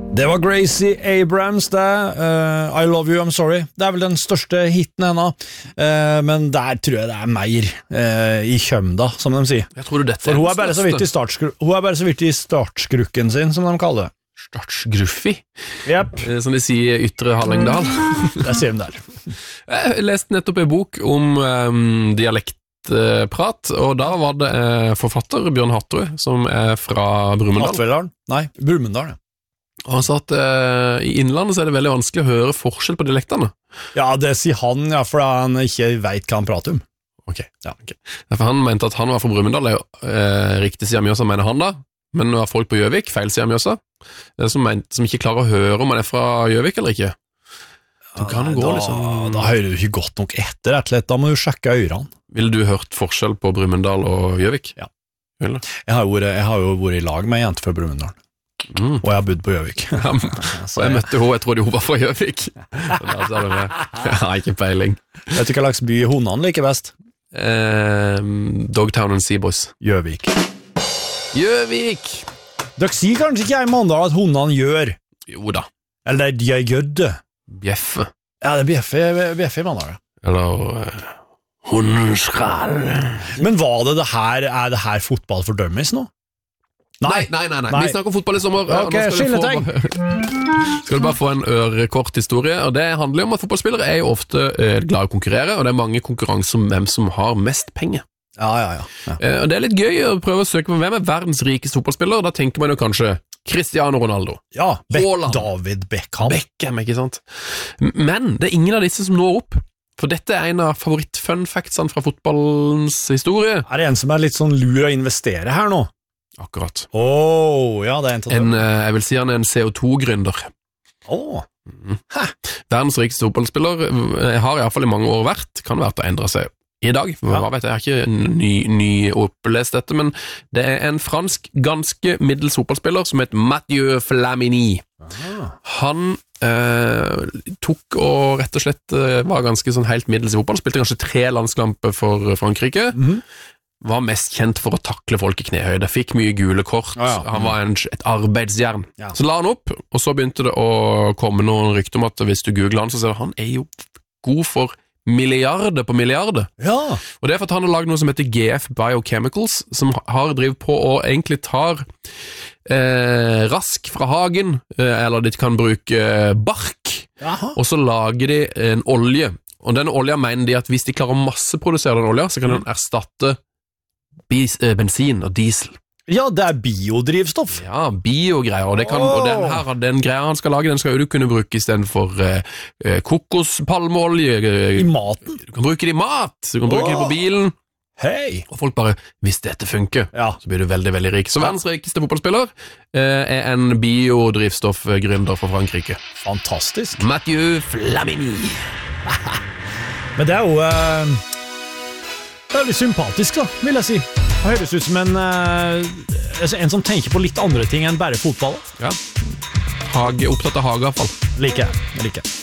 Det var Gracie Abrams det, I Love You, I'm Sorry. Det vel den største hitten henne, men der tror jeg det mer i kjømda, som de sier. Jeg tror dette For hun bare så vidt i startskrukken sin, som de kaller det. Startsgruffi? Yep. Som de sier i Ytre Hallingdal. Det sier de der. Jeg leste nettopp en bok om dialektprat, og da var det forfatter Bjørn Hatterud, som fra Brumunddal. Hattvedalen? Nei, Brumunddal, ja. Og han sa at i innlandet så det veldig vanskelig å høre forskjell på dialektene. Ja, det sier han, ja, for han ikke vet hva han prater om. Ok, ja, ok. Derfor han mente at han var fra Brumunddal, riktig siden av Mjøsa mener han da, men nå folk på Gjøvik, feil siden av Mjøsa, som ikke klarer å høre om han fra Gjøvik eller ikke. Da hører du ikke godt nok etter, rett og slett. Da må du sjekke ørene. Ville du hørt forskjell på Brumunddal og Gjøvik? Ja. Jeg har jo vært i lag med en jente fra Brumunddal. Og jeg har bodd på Gjøvik. Ja, så jeg møtte henne, jeg trodde hun var fra Gjøvik. Jeg har ikke peiling. Vet du hva slags by hundene liker best? Dogtown and Seaboys. Gjøvik. Dere sier kanskje ikke i Mandal at hundene gjør? Jo da. Eller de gjør det. Bjeffe. Ja, det er bjeffe i Mandal. Eller hunden skal. Men er det her fotball for dummies nå? Nei. Vi snakker om fotball i sommer. Ok, skilletegn. Skal du bare få en ørekort historie, og det handler om at fotballspillere er jo ofte glad i å konkurrere, og det er mange konkurranser om hvem som har mest penger. Ja. Og det er litt gøy å prøve å søke på hvem er verdens rikeste fotballspiller. Da tenker man jo kanskje Cristiano Ronaldo. Ja, David Beckham. Ikke sant? Men det er ingen av disse som når opp. For dette er en av favoritt-fun-factsene fra fotballens historie. Er det en som er litt sånn lur å investere her nå? Akkurat. Ja, det er en til det. Jeg vil si han er en CO2-gründer. Verdens rikeste fotballspiller har i hvert fall i mange år vært, kan være at det endrer seg i dag. Hva vet jeg har ikke ny opplest dette, men det er en fransk ganske middels fotballspiller som heter Mathieu Flamini. Han tok og rett og slett var ganske sånn helt middels i fotball, spilte kanskje 3 landskamper for Frankrike, var mest kjent for å takle folk i knehøyde, fikk mye gule kort, han var et arbeidsjern. Så la han opp, og så begynte det å komme noen rykter om at hvis du googler han, så ser du han er jo god for milliarder på milliarder. Ja. Og det er for at han har laget noe som heter GF Biochemicals, som har drivet på og egentlig tar rask fra hagen, eller de kan bruke bark, og så lager de en olje. Og denne olja mener de at hvis de klarer å masseprodusere den olja, så kan den erstatte bensin og diesel. Ja, det er biodrivstoff. Ja, biogreier, og den greia han skal lage, den skal jo du kunne bruke i stedet for kokospalmeolje. I maten? Du kan bruke det i mat, du kan bruke det på bilen. Hei! Og folk bare, hvis dette funker, så blir du veldig, veldig rik. Så verdens rikeste fotballspiller er en biodrivstoffgründer fra Frankrike. Fantastisk. Mathieu Flamini. Men det er jo veldig sympatisk da, vil jeg si. Det høres ut som en som tenker på litt andre ting enn bare fotball. Ja, opptatt av hage i hvert fall. Liker jeg.